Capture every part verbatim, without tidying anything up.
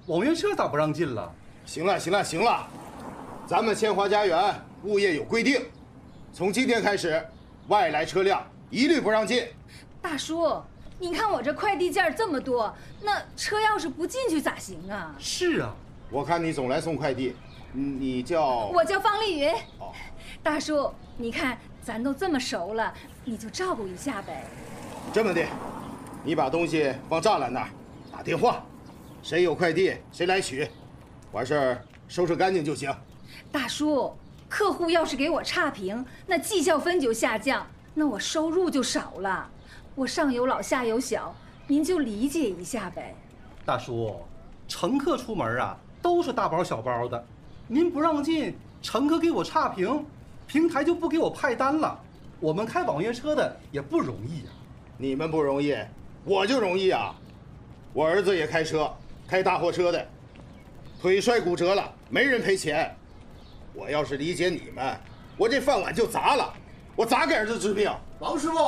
网约车咋不让进了？ 行了行了行了，咱们千华家园物业有规定，从今天开始，外来车辆一律不让进。 大叔，你看我这快递件这么多，那车要是不进去咋行啊？ 是啊， 我看你总来送快递，你叫…… 我叫方丽云。 哦， 大叔，你看咱都这么熟了，你就照顾一下呗。 这么的，你把东西放栅栏那儿，打电话，谁有快递谁来取，完事儿收拾干净就行。 大叔，客户要是给我差评，那绩效分就下降，那我收入就少了。我上有老下有小，您就理解一下呗。 大叔，乘客出门啊都是大包小包的，您不让进，乘客给我差评，平台就不给我派单了。我们开网约车的也不容易呀、啊。 你们不容易，我就容易啊！我儿子也开车，开大货车的，腿摔骨折了，没人赔钱。我要是理解你们，我这饭碗就砸了，我咋给儿子治病？ 王师傅，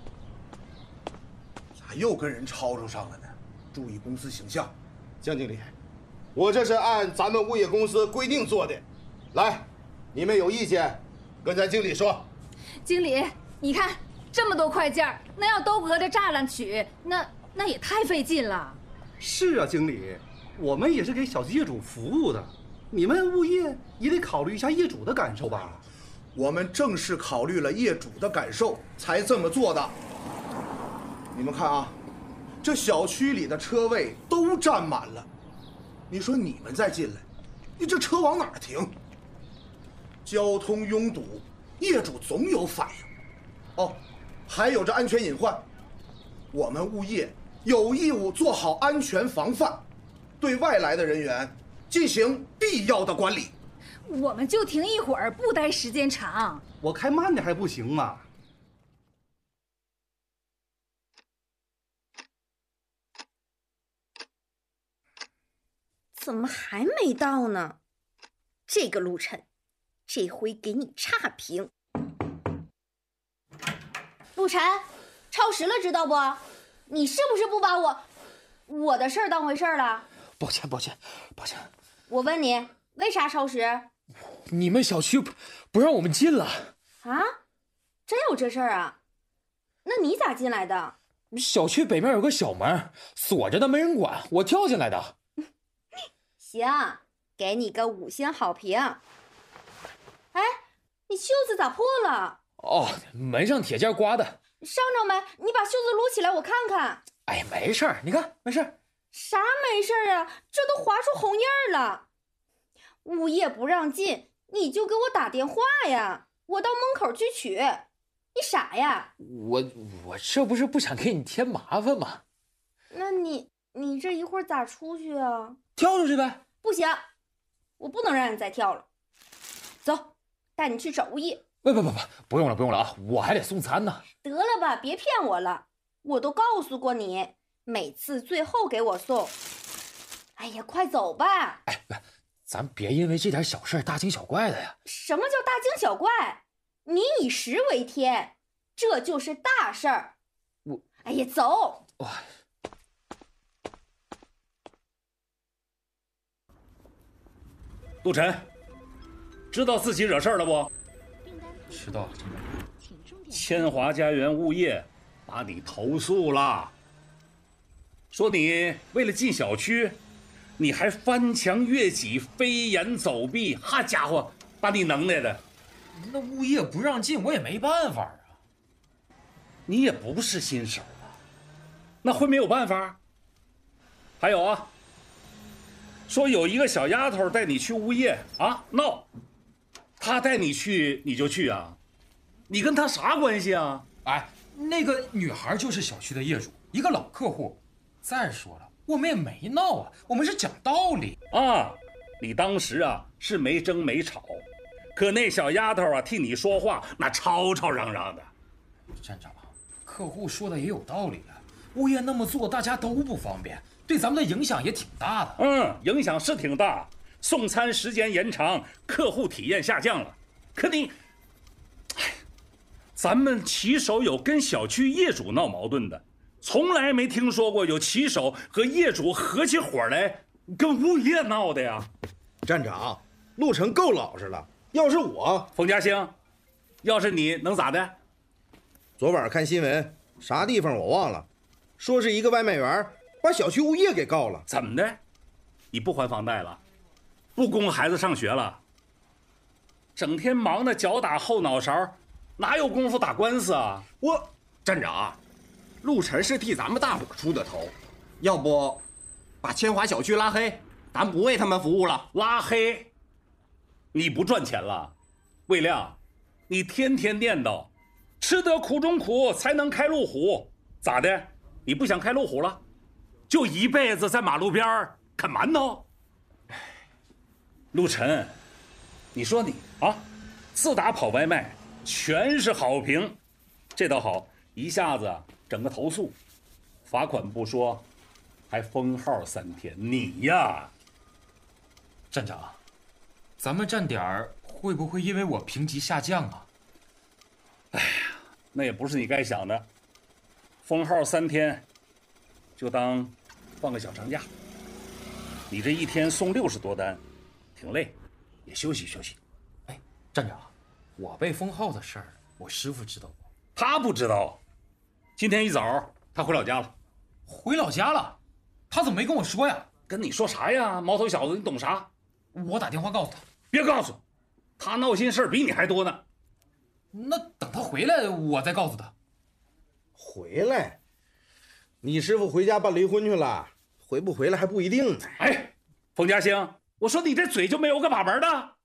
咋又跟人吵吵上了呢？注意公司形象。 江经理，我这是按咱们物业公司规定做的。来，你们有意见，跟咱经理说。 经理，你看这么多快件，那要都隔着栅栏取，那那也太费劲了。 是啊，经理，我们也是给小区业主服务的，你们物业也得考虑一下业主的感受吧。 我们正是考虑了业主的感受才这么做的。你们看啊，这小区里的车位都占满了，你说你们再进来，你这车往哪儿停？交通拥堵，业主总有反应。哦，还有这安全隐患，我们物业有义务做好安全防范，对外来的人员进行必要的管理。 我们就停一会儿，不待时间长。 我开慢点还不行吗？ 怎么还没到呢？这个陆晨，这回给你差评。 陆晨，超时了，知道不？你是不是不把我我的事儿当回事儿了？ 抱歉，抱歉，抱歉。 我问你，为啥超时？ 你们小区不不让我们进了啊？真有这事儿啊？那你咋进来的？ 小区北面有个小门，锁着的，没人管，我跳进来的。 行，给你个五星好评。哎，你袖子咋破了？ 哦，门上铁件刮的。 伤着没？你把袖子撸起来，我看看。 哎，没事儿，你看，没事儿。 啥没事儿啊？这都划出红印儿了。物业不让进，你就给我打电话呀，我到门口去取。你傻呀？ 我我这不是不想给你添麻烦吗？ 那你你这一会儿咋出去啊？ 跳出去呗。 不行，我不能让你再跳了。走，带你去找物业。 不不不不，不用了不用了啊，我还得送餐呢。 得了吧，别骗我了，我都告诉过你，每次最后给我送。哎呀，快走吧。 哎，咱别因为这点小事大惊小怪的呀。 什么叫大惊小怪？民以食为天，这就是大事儿。 我， 哎呀，走。 哇。 陆晨，知道自己惹事儿了不？ 知道。 千华家园物业把你投诉了，说你为了进小区，你还翻墙越脊、飞檐走壁，哈家伙，把你能耐的。 那物业不让进，我也没办法啊。 你也不是新手啊，那会没有办法？还有啊。说有一个小丫头带你去物业啊闹，她带你去你就去啊？你跟她啥关系啊？ 哎，那个女孩就是小区的业主，一个老客户。再说了，我们也没闹啊，我们是讲道理啊。你当时啊是没争没吵，可那小丫头啊替你说话，那吵吵嚷嚷的。 站长，客户说的也有道理啊，物业那么做大家都不方便，对咱们的影响也挺大的。 嗯，影响是挺大，送餐时间延长，客户体验下降了。可你，哎，咱们骑手有跟小区业主闹矛盾的，从来没听说过有骑手和业主合起伙来跟物业闹的呀。 站长，陆晨够老实了。要是我， 冯家兴，要是你能咋的？ 昨晚看新闻，啥地方我忘了，说是一个外卖员把小区物业给告了。 怎么的？你不还房贷了？不供孩子上学了？整天忙得脚打后脑勺，哪有功夫打官司啊？ 我站长，陆晨是替咱们大伙出的头，要不把千华小区拉黑，咱不为他们服务了。 拉黑？你不赚钱了？魏亮，你天天念叨，吃得苦中苦才能开路虎，咋的？你不想开路虎了？就一辈子在马路边啃馒头？陆晨，你说你啊，自打跑外卖，全是好评，这倒好，一下子整个投诉，罚款不说，还封号三天。你呀， 站长，咱们站点儿会不会因为我评级下降啊？ 哎呀，那也不是你该想的，封号三天，就当放个小长假。你这一天送六十多单，挺累，也休息休息。 哎，站长，我被封号的事儿，我师傅知道不？ 他不知道。今天一早他回老家了。 回老家了？他怎么没跟我说呀？ 跟你说啥呀，毛头小子，你懂啥？ 我打电话告诉他。 别告诉，他闹心事儿比你还多呢。 那等他回来，我再告诉他。 回来？你师傅回家办离婚去了，回不回来还不一定呢。 哎，冯家兴，我说你这嘴就没有个把门的？